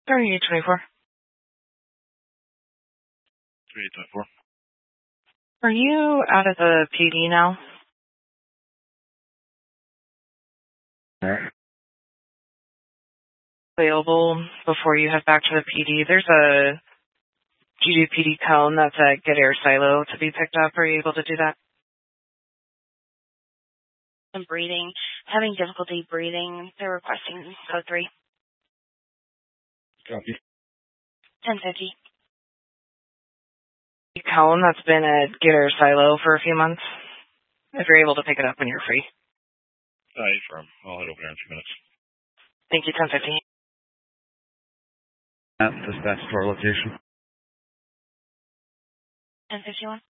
3824. 3824. Are you out of the PD now? Alright. Available before you head back to the PD. There's a GDPD cone that's at Good Air Silo to be picked up. Are you able to do that? And breathing. Having difficulty breathing. They're requesting code 3. Copy. 1050. Cone that's been at Good Air Silo for a few months. If you're able to pick it up when you're free. Firm. I'll head over there in a few minutes. Thank you, 1050. Dispatch to our location. 1051.